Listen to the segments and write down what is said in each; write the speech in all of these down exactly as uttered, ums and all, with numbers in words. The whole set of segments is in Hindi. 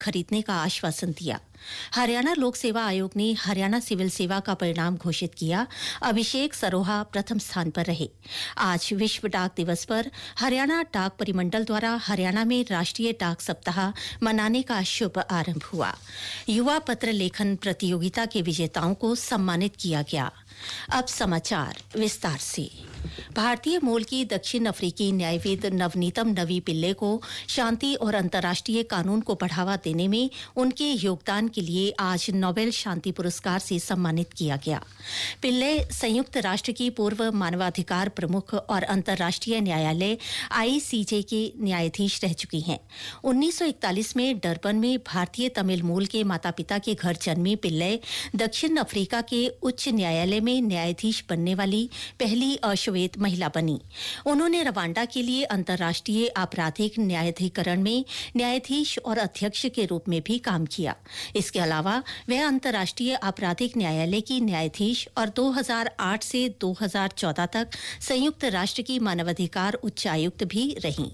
खरीदने का आश्वासन दिया। हरियाणा लोक सेवा आयोग ने हरियाणा सिविल सेवा का परिणाम घोषित किया। अभिषेक सरोहा प्रथम स्थान पर रहे। आज विश्व डाक दिवस पर हरियाणा डाक परिमंडल द्वारा हरियाणा में राष्ट्रीय डाक सप्ताह मनाने का शुभ आरंभ हुआ। युवा पत्र लेखन प्रतियोगिता के विजेताओं को सम्मानित किया गया। अब समाचार विस्तार से। भारतीय मूल की दक्षिण अफ्रीकी न्यायविद नवनीतम नवी पिल्ले को शांति और अंतर्राष्ट्रीय कानून को बढ़ावा देने में उनके योगदान के लिए आज नोबेल शांति पुरस्कार से सम्मानित किया गया। पिल्ले संयुक्त राष्ट्र की पूर्व मानवाधिकार प्रमुख और अंतर्राष्ट्रीय न्यायालय आईसीजे के न्यायाधीश रह चुकी हैं। उन्नीस सौ इकतालीस में डरबन में भारतीय तमिल मूल के माता पिता के घर जन्मी पिल्ले दक्षिण अफ्रीका के उच्च न्यायालय में न्यायाधीश बनने वाली पहली अश्वेत महिला बनी। उन्होंने रवांडा के लिए अंतर्राष्ट्रीय आपराधिक न्यायाधिकरण में न्यायाधीश और अध्यक्ष के रूप में भी काम किया। इसके अलावा वह अंतर्राष्ट्रीय आपराधिक न्यायालय की न्यायाधीश और दो हज़ार आठ से दो हज़ार चौदह तक संयुक्त राष्ट्र की मानवाधिकार उच्चायुक्त भी रहीं।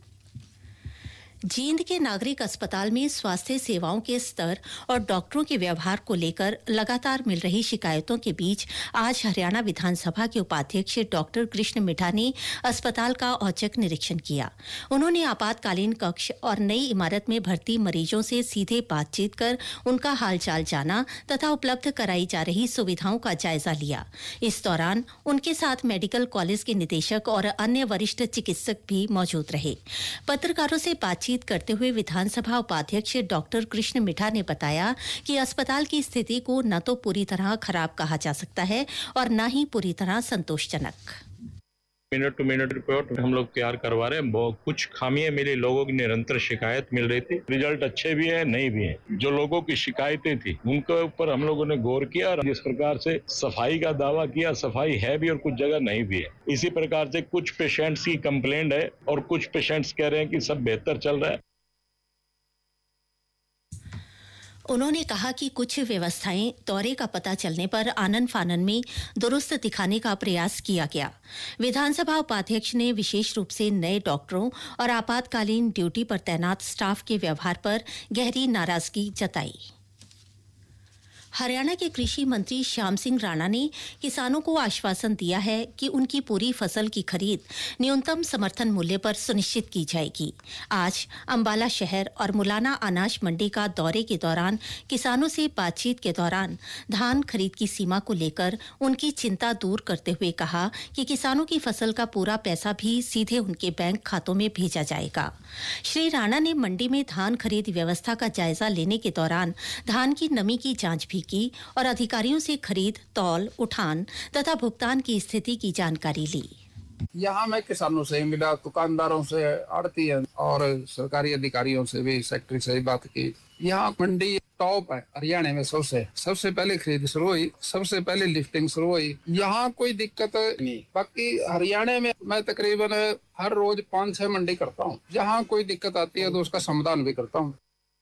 जींद के नागरिक अस्पताल में स्वास्थ्य सेवाओं के स्तर और डॉक्टरों के व्यवहार को लेकर लगातार मिल रही शिकायतों के बीच आज हरियाणा विधानसभा के उपाध्यक्ष डॉक्टर कृष्ण मिठा ने अस्पताल का औचक निरीक्षण किया। उन्होंने आपातकालीन कक्ष और नई इमारत में भर्ती मरीजों से सीधे बातचीत कर उनका हालचाल जाना तथा उपलब्ध कराई जा रही सुविधाओं का जायजा लिया। इस दौरान उनके साथ मेडिकल कॉलेज के निदेशक और अन्य वरिष्ठ चिकित्सक भी मौजूद रहे। पत्रकारों से बातचीत करते हुए विधानसभा उपाध्यक्ष डॉक्टर कृष्ण मिठा ने बताया कि अस्पताल की स्थिति को न तो पूरी तरह खराब कहा जा सकता है और न ही पूरी तरह संतोषजनक। मिनट टू मिनट रिपोर्ट हम लोग तैयार करवा रहे हैं। बहुत कुछ खामियां मिली, लोगों की निरंतर शिकायत मिल रही थी। रिजल्ट अच्छे भी है, नहीं भी है। जो लोगों की शिकायतें थी उनके ऊपर हम लोगों ने गौर किया और जिस प्रकार से सफाई का दावा किया, सफाई है भी और कुछ जगह नहीं भी है। इसी प्रकार से कुछ पेशेंट्स की कंप्लेंट है और कुछ पेशेंट्स कह रहे हैं कि सब बेहतर चल रहा है। उन्होंने कहा कि कुछ व्यवस्थाएं दौरे का पता चलने पर आनन फानन में दुरुस्त दिखाने का प्रयास किया गया। विधानसभा उपाध्यक्ष ने विशेष रूप से नए डॉक्टरों और आपातकालीन ड्यूटी पर तैनात स्टाफ के व्यवहार पर गहरी नाराजगी जताई। हरियाणा के कृषि मंत्री श्याम सिंह राणा ने किसानों को आश्वासन दिया है कि उनकी पूरी फसल की खरीद न्यूनतम समर्थन मूल्य पर सुनिश्चित की जाएगी। आज अंबाला शहर और मुलाना अनाज मंडी का दौरे के दौरान किसानों से बातचीत के दौरान धान खरीद की सीमा को लेकर उनकी चिंता दूर करते हुए कहा कि किसानों की फसल का पूरा पैसा भी सीधे उनके बैंक खातों में भेजा जाएगा। श्री राणा ने मंडी में धान खरीद व्यवस्था का जायजा लेने के दौरान धान की नमी की जांच भी की और अधिकारियों से खरीद, तौल, उठान तथा भुगतान की स्थिति की जानकारी ली। यहाँ मैं किसानों से मिला, दुकानदारों से, आड़ती और सरकारी अधिकारियों से भी, सेक्रेटरी से बात की। यहाँ मंडी टॉप है हरियाणा में। सबसे सबसे पहले खरीद शुरू हुई, सबसे पहले लिफ्टिंग शुरू हुई। यहाँ कोई दिक्कत नहीं। बाकी हरियाणा में मैं तकरीबन हर रोज पाँच छह मंडी करता हूँ। जहाँ कोई दिक्कत आती है तो उसका समाधान भी करता हूँ।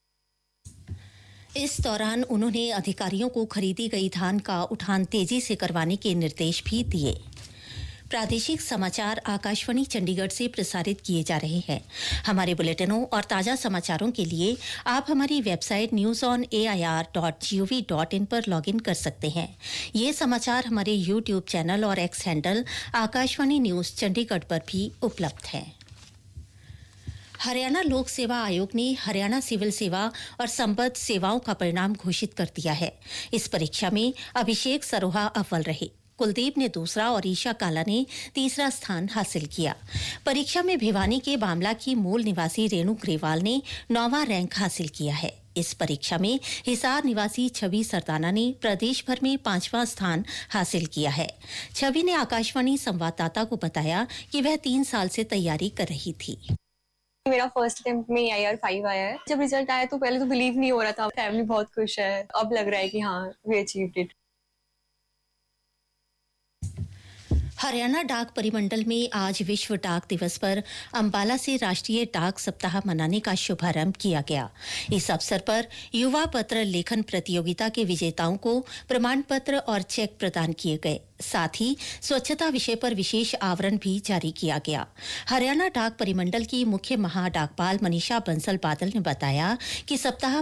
इस दौरान उन्होंने अधिकारियों को खरीदी गई धान का उठान तेजी से करवाने के निर्देश भी दिए। प्रादेशिक समाचार आकाशवाणी चंडीगढ़ से प्रसारित किए जा रहे हैं। हमारे बुलेटिनों और ताजा समाचारों के लिए आप हमारी website news on A I R dot G O V dot in पर लॉगिन कर सकते हैं। ये समाचार हमारे यूट्यूब चैनल और x handle Akashvani news Chandigarh पर भी उपलब्ध हैं। हरियाणा लोक सेवा आयोग ने हरियाणा सिविल सेवा और संबद्ध सेवाओं का परिणाम घोषित कर दिया है। इस परीक्षा में अभिषेक सरोहा अव्वल रहे, कुलदीप ने दूसरा और ईशा काला ने तीसरा स्थान हासिल किया। परीक्षा में भिवानी के बामला की मूल निवासी रेणु ग्रेवाल ने नौवां रैंक हासिल किया है। इस परीक्षा में हिसार निवासी छवि सरदाना ने प्रदेश भर में पांचवां स्थान हासिल किया है। छवि ने आकाशवाणी संवाददाता को बताया कि वह तीन साल से तैयारी कर रही थी। मेरा फर्स्ट अटेम्प्ट में आई आर फाइव आया है। जब रिजल्ट आया तो पहले तो बिलीव नहीं हो रहा था। फैमिली बहुत खुश है। अब लग रहा है कि हाँ, वी अचीव्ड इट। हरियाणा डाक परिमंडल में आज विश्व डाक दिवस पर अंबाला से राष्ट्रीय डाक सप्ताह मनाने का शुभारंभ किया गया। इस अवसर पर युवा पत्र लेखन प्रतियोगिता के विजेताओं को प्रमाण पत्र और चेक प्रदान किए गए। साथ ही स्वच्छता विषय पर विशेष आवरण भी जारी किया गया। हरियाणा डाक परिमंडल की मुख्य महाडाकपाल मनीषा बंसल बादल ने बताया कि सप्ताह